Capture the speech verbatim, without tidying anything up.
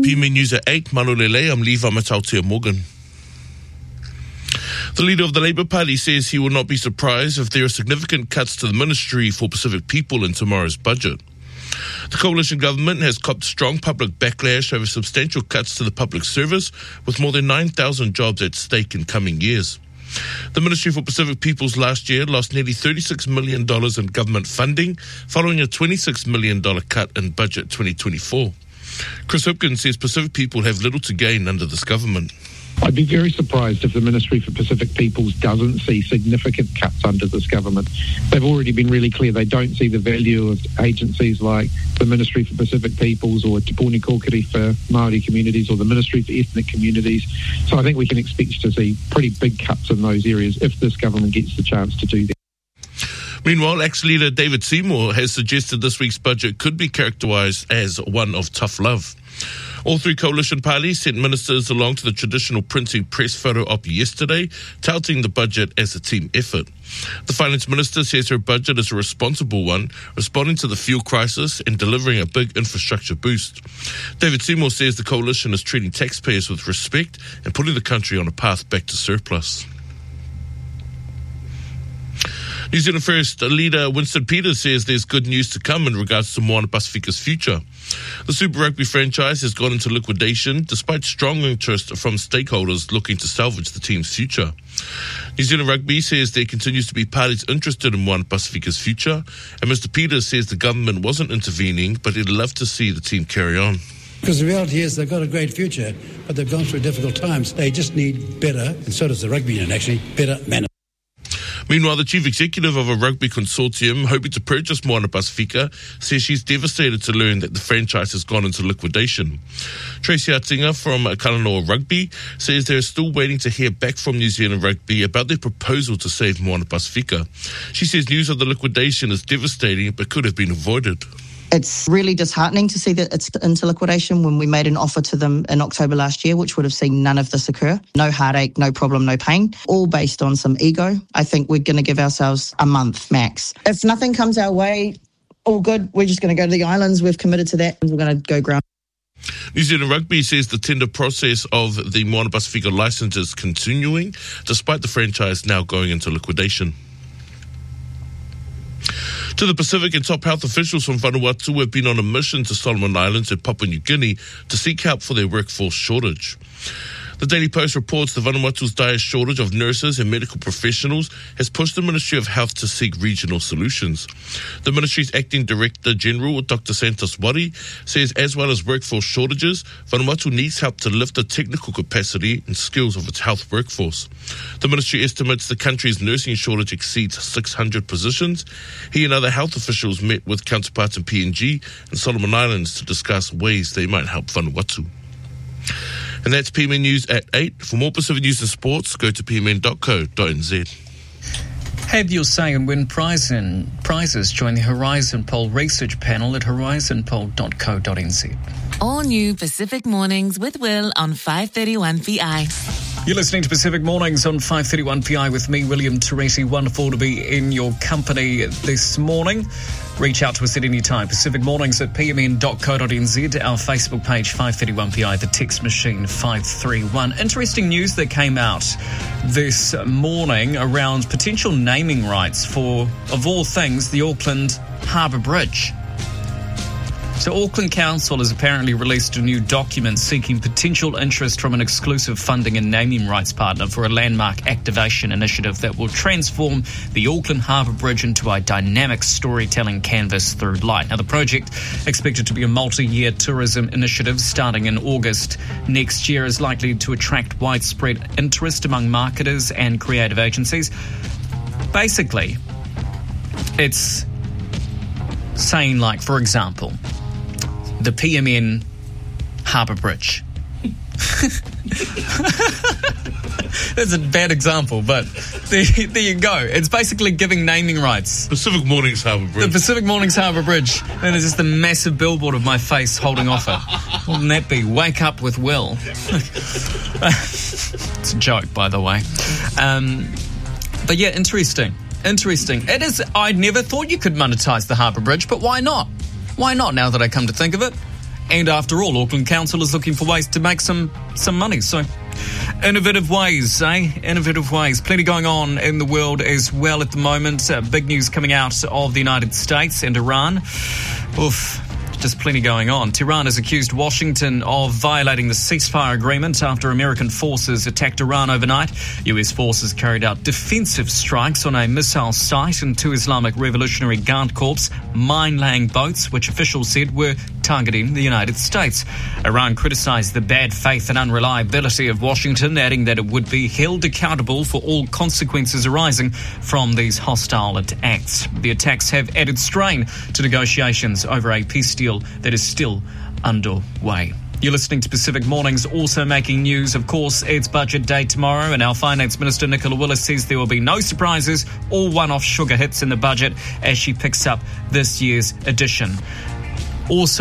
P M News at eight, Manolele, I'm Levi Matautia Morgan. The leader of the Labour Party says he will not be surprised if there are significant cuts to the Ministry for Pacific People in tomorrow's budget. The coalition government has copped strong public backlash over substantial cuts to the public service, with more than nine thousand jobs at stake in coming years. The Ministry for Pacific Peoples last year lost nearly thirty-six million dollars in government funding, following a twenty-six million dollars cut in budget twenty twenty-four. Chris Hipkins says Pacific people have little to gain under this government. I'd be very surprised if the Ministry for Pacific Peoples doesn't see significant cuts under this government. They've already been really clear they don't see the value of agencies like the Ministry for Pacific Peoples or Te Puni Kōkiri for Māori communities or the Ministry for Ethnic Communities. So I think we can expect to see pretty big cuts in those areas if this government gets the chance to do that. Meanwhile, ex-leader David Seymour has suggested this week's budget could be characterised as one of tough love. All three coalition parties sent ministers along to the traditional printing press photo op yesterday, touting the budget as a team effort. The finance minister says her budget is a responsible one, responding to the fuel crisis and delivering a big infrastructure boost. David Seymour says the coalition is treating taxpayers with respect and putting the country on a path back to surplus. New Zealand First leader Winston Peters says there's good news to come in regards to Moana Pasifika's future. The Super Rugby franchise has gone into liquidation despite strong interest from stakeholders looking to salvage the team's future. New Zealand Rugby says there continues to be parties interested in Moana Pasifika's future, and Mister Peters says the government wasn't intervening, but he'd love to see the team carry on. Because the reality is they've got a great future, but they've gone through difficult times. They just need better, and so does the rugby union actually, better management. Meanwhile, the chief executive of a rugby consortium hoping to purchase Moana Pasifika says she's devastated to learn that the franchise has gone into liquidation. Tracy Attinga from Kalanoa Rugby says they're still waiting to hear back from New Zealand Rugby about their proposal to save Moana Pasifika. She says news of the liquidation is devastating but could have been avoided. It's really disheartening to see that it's into liquidation when we made an offer to them in October last year, which would have seen none of this occur. No heartache, no problem, no pain, all based on some ego. I think we're going to give ourselves a month max. If nothing comes our way, all good. We're just going to go to the islands. We've committed to that and we're going to go ground. New Zealand Rugby says the tender process of the Moana Pasifika licence is continuing, despite the franchise now going into liquidation. To the Pacific, and top health officials from Vanuatu have been on a mission to Solomon Islands and Papua New Guinea to seek help for their workforce shortage. The Daily Post reports the Vanuatu's dire shortage of nurses and medical professionals has pushed the Ministry of Health to seek regional solutions. The ministry's acting Director General, Doctor Santos Wari, says as well as workforce shortages, Vanuatu needs help to lift the technical capacity and skills of its health workforce. The ministry estimates the country's nursing shortage exceeds six hundred positions. He and other health officials met with counterparts in P N G and Solomon Islands to discuss ways they might help Vanuatu. And that's P M N News at eight. For more Pacific News and Sports, go to p m n dot co dot n z. Have your say and win prize in, prizes. Join the Horizon Poll research panel at horizon poll dot co dot n z. All new Pacific Mornings with Will on five thirty-one P I. You're listening to Pacific Mornings on five thirty-one P I with me, William Teresi. Wonderful to be in your company this morning. Reach out to us at any time. Pacific Mornings at p m n dot co dot n z. Our Facebook page, five thirty-one P I. The text machine, five three one. Interesting news that came out this morning around potential naming rights for, of all things, the Auckland Harbour Bridge. So Auckland Council has apparently released a new document seeking potential interest from an exclusive funding and naming rights partner for a landmark activation initiative that will transform the Auckland Harbour Bridge into a dynamic storytelling canvas through light. Now, the project, expected to be a multi-year tourism initiative starting in August next year, is likely to attract widespread interest among marketers and creative agencies. Basically, it's saying, like, for example, the P M N Harbour Bridge. That's a bad example, but there, there you go. It's basically giving naming rights. Pacific Mornings Harbour Bridge. The Pacific Mornings Harbour Bridge. And it's just a massive billboard of my face holding off it. Wouldn't that be? Wake up with Will. It's a joke, by the way. Um, but yeah, interesting. Interesting. It is. I never thought you could monetize the Harbour Bridge, but why not? Why not, now that I come to think of it? And after all, Auckland Council is looking for ways to make some, some money. So, innovative ways, eh? Innovative ways. Plenty going on in the world as well at the moment. Uh, big news coming out of the United States and Iran. Oof. Just plenty going on. Tehran has accused Washington of violating the ceasefire agreement after American forces attacked Iran overnight. U S forces carried out defensive strikes on a missile site and two Islamic Revolutionary Guard Corps mine-laying boats, which officials said were targeting the United States. Iran criticised the bad faith and unreliability of Washington, adding that it would be held accountable for all consequences arising from these hostile acts. The attacks have added strain to negotiations over a peace deal that is still underway. You're listening to Pacific Mornings. Also making news, of course, it's budget day tomorrow, and our Finance Minister Nicola Willis says there will be no surprises or one-off sugar hits in the budget as she picks up this year's edition. Also,